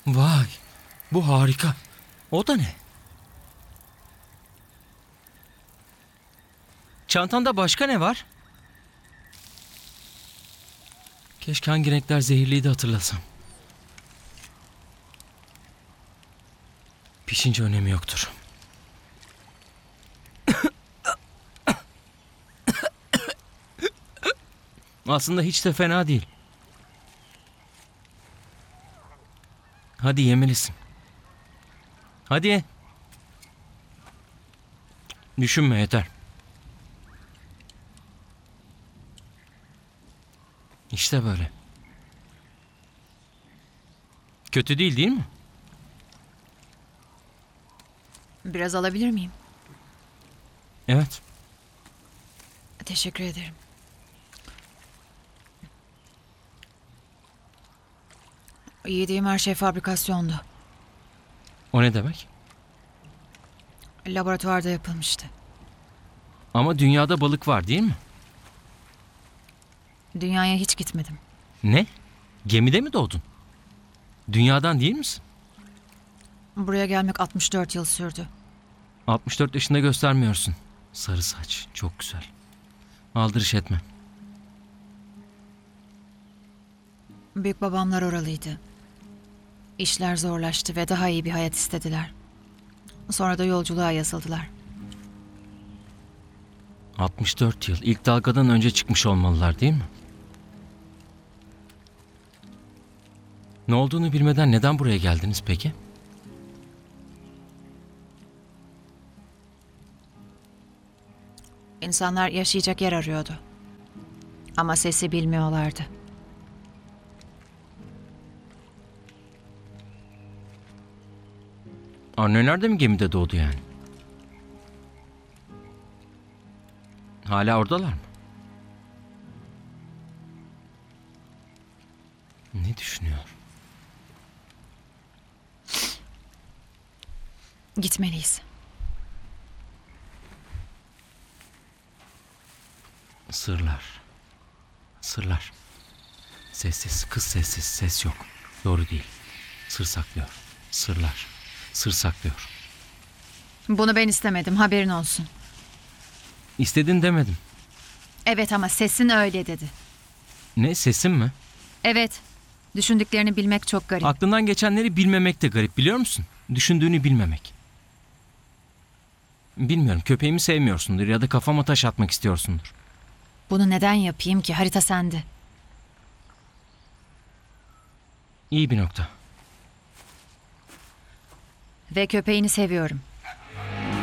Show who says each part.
Speaker 1: Vay, bu harika. O da ne? Çantanda başka ne var? Keşke hangi renkler zehirliydi hatırlasam. Pişince önemi yoktur. Aslında hiç de fena değil. Hadi yemelisin. Hadi ye. Düşünme yeter. İşte böyle. Kötü değil mi?
Speaker 2: Biraz alabilir miyim?
Speaker 1: Evet.
Speaker 2: Teşekkür ederim. Yediğim her şey fabrikasyondu.
Speaker 1: O ne demek?
Speaker 2: Laboratuvarda yapılmıştı.
Speaker 1: Ama dünyada balık var değil mi?
Speaker 2: Dünyaya hiç gitmedim.
Speaker 1: Ne? Gemide mi doğdun? Dünyadan değil misin?
Speaker 2: Buraya gelmek 64 yıl sürdü.
Speaker 1: 64 yaşında göstermiyorsun. Sarı saç, çok güzel. Aldırış etme.
Speaker 2: Büyük babamlar oralıydı. İşler zorlaştı ve daha iyi bir hayat istediler. Sonra da yolculuğa yazıldılar.
Speaker 1: 64 yıl. İlk dalgadan önce çıkmış olmalılar değil mi? Ne olduğunu bilmeden neden buraya geldiniz peki?
Speaker 2: İnsanlar yaşayacak yer arıyordu. Ama sesi bilmiyorlardı.
Speaker 1: Anneler de mi gemide doğdu yani? Hala oradalar mı? Ne düşünüyor?
Speaker 2: Gitmeliyiz.
Speaker 1: Sırlar. Sırlar. Sessiz, kız sessiz, ses yok. Doğru değil. Sır saklıyor. Sırlar. Sır saklıyor.
Speaker 2: Bunu ben istemedim, haberin olsun.
Speaker 1: İstedin demedim.
Speaker 2: Evet ama sesin öyle dedi.
Speaker 1: Ne, sesim mi?
Speaker 2: Evet, düşündüklerini bilmek çok garip.
Speaker 1: Aklından geçenleri bilmemek de garip, biliyor musun? Düşündüğünü bilmemek. Bilmiyorum, köpeğimi sevmiyorsundur ya da kafama taş atmak istiyorsundur.
Speaker 2: Bunu neden yapayım ki? Harita sende.
Speaker 1: İyi bir nokta.
Speaker 2: Ve köpeğini seviyorum.